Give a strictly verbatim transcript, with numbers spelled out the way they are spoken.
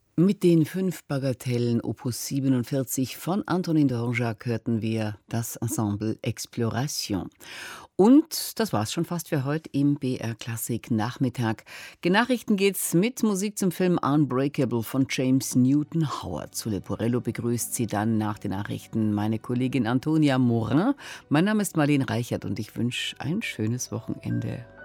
Mit den fünf Bagatellen Opus siebenundvierzig von Antonin Dvorak hörten wir das Ensemble Exploration. Und das war's schon fast für heute im B R Klassik Nachmittag. Genachrichten geht's mit Musik zum Film Unbreakable von James Newton Howard. Zu Leporello begrüßt Sie dann nach den Nachrichten meine Kollegin Antonia Morin. Mein Name ist Marlene Reichert und ich wünsche ein schönes Wochenende.